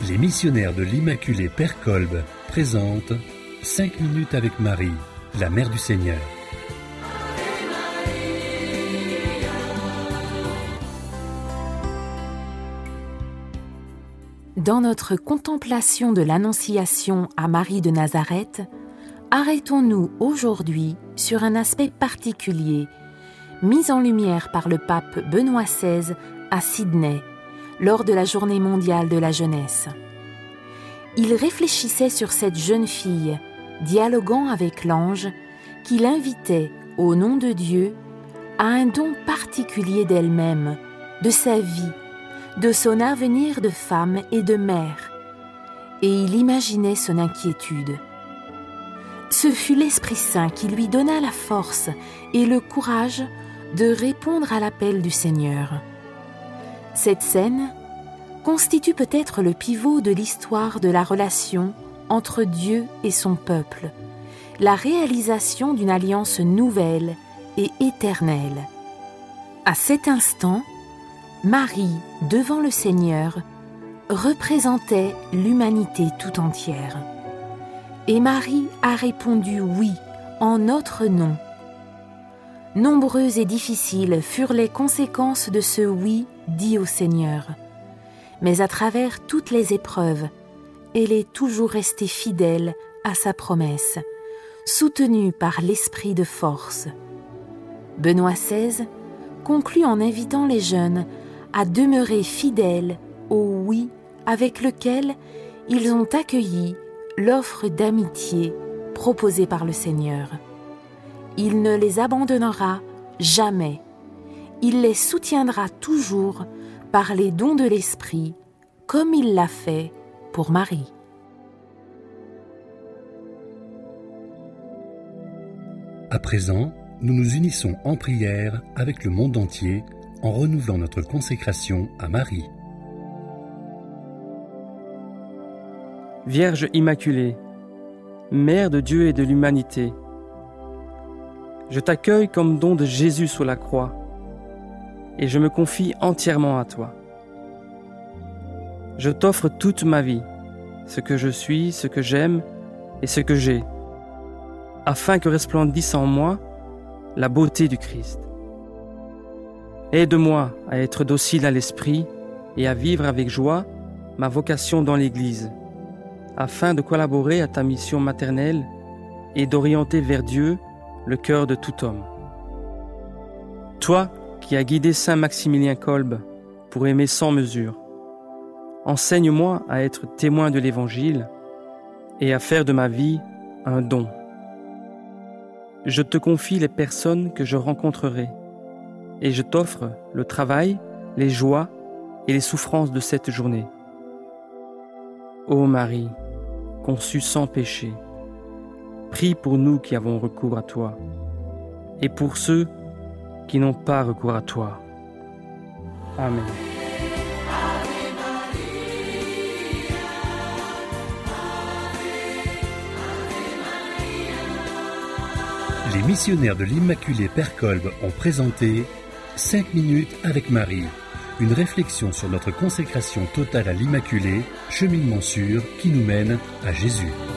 Les missionnaires de l'Immaculée Père Kolb présentent 5 minutes avec Marie, la Mère du Seigneur. Dans notre contemplation de l'Annonciation à Marie de Nazareth, arrêtons-nous aujourd'hui sur un aspect particulier, mis en lumière par le pape Benoît XVI à Sydney, lors de la Journée mondiale de la jeunesse. Il réfléchissait sur cette jeune fille, dialoguant avec l'ange, qui l'invitait, au nom de Dieu, à un don particulier d'elle-même, de sa vie, de son avenir de femme et de mère. Et il imaginait son inquiétude. Ce fut l'Esprit Saint qui lui donna la force et le courage de répondre à l'appel du Seigneur. Cette scène constitue peut-être le pivot de l'histoire de la relation entre Dieu et son peuple, la réalisation d'une alliance nouvelle et éternelle. À cet instant, Marie, devant le Seigneur, représentait l'humanité tout entière. Et Marie a répondu oui en notre nom. Nombreuses et difficiles furent les conséquences de ce oui dit au Seigneur. Mais à travers toutes les épreuves, elle est toujours restée fidèle à sa promesse, soutenue par l'esprit de force. Benoît XVI conclut en invitant les jeunes à demeurer fidèles au oui avec lequel ils ont accueilli l'offre d'amitié proposée par le Seigneur. Il ne les abandonnera jamais. Il les soutiendra toujours par les dons de l'Esprit, comme il l'a fait pour Marie. À présent, nous nous unissons en prière avec le monde entier en renouvelant notre consécration à Marie. Vierge Immaculée, Mère de Dieu et de l'humanité, je t'accueille comme don de Jésus sur la croix et je me confie entièrement à toi. Je t'offre toute ma vie, ce que je suis, ce que j'aime et ce que j'ai, afin que resplendisse en moi la beauté du Christ. Aide-moi à être docile à l'esprit et à vivre avec joie ma vocation dans l'Église, afin de collaborer à ta mission maternelle et d'orienter vers Dieu le cœur de tout homme. Toi qui as guidé Saint Maximilien Kolb pour aimer sans mesure, enseigne-moi à être témoin de l'Évangile et à faire de ma vie un don. Je te confie les personnes que je rencontrerai et je t'offre le travail, les joies et les souffrances de cette journée. Ô Marie, conçue sans péché, prie pour nous qui avons recours à toi et pour ceux qui n'ont pas recours à toi. Amen. Les missionnaires de l'Immaculée Père Kolb ont présenté 5 minutes avec Marie, une réflexion sur notre consécration totale à l'Immaculée, cheminement sûr qui nous mène à Jésus.